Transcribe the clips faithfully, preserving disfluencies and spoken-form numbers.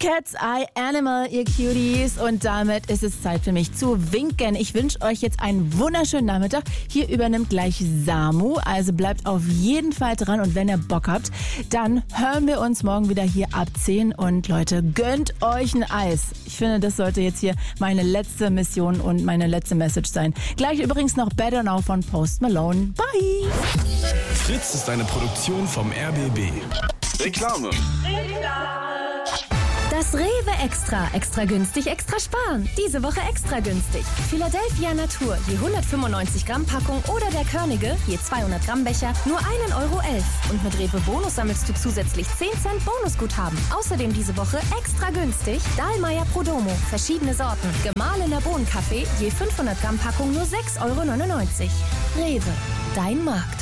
Cat's Eye Animal, ihr Cuties. Und damit ist es Zeit für mich zu winken. Ich wünsche euch jetzt einen wunderschönen Nachmittag. Hier übernimmt gleich Samu, also bleibt auf jeden Fall dran. Und wenn ihr Bock habt, dann hören wir uns morgen wieder hier ab zehn. Und Leute, gönnt euch ein Eis. Ich finde, das sollte jetzt hier meine letzte Mission und meine letzte Message sein. Gleich übrigens noch Better Now von Post Malone. Bye! Fritz ist eine Produktion vom R B B. Reklame. Das Rewe Extra. Extra günstig, extra sparen. Diese Woche extra günstig. Philadelphia Natur, je hundertfünfundneunzig Gramm Packung oder der Körnige, je zweihundert Gramm Becher, nur ein Euro elf. Und mit Rewe Bonus sammelst du zusätzlich zehn Cent Bonusguthaben. Außerdem diese Woche extra günstig Dahlmeier Prodomo, verschiedene Sorten. Gemahlener Bohnenkaffee, je fünfhundert Gramm Packung nur sechs Euro neunundneunzig. Rewe, dein Markt.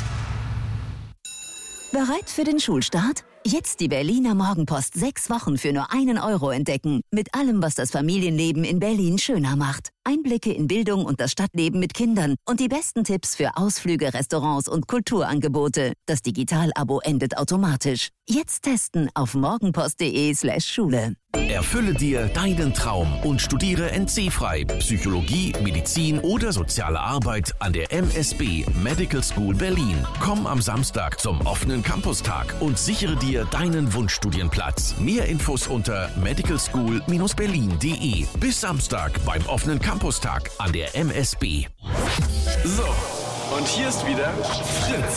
Bereit für den Schulstart? Jetzt die Berliner Morgenpost sechs Wochen für nur einen Euro entdecken. Mit allem, was das Familienleben in Berlin schöner macht. Einblicke in Bildung und das Stadtleben mit Kindern und die besten Tipps für Ausflüge, Restaurants und Kulturangebote. Das Digital-Abo endet automatisch. Jetzt testen auf morgenpost.de slash Schule. Erfülle dir deinen Traum und studiere N C-frei Psychologie, Medizin oder soziale Arbeit an der M S B Medical School Berlin. Komm am Samstag zum offenen Campustag und sichere dir deinen Wunschstudienplatz. Mehr Infos unter medical school dash berlin punkt de. Bis Samstag beim offenen Campustag an der M S B. So, und hier ist wieder Fritz.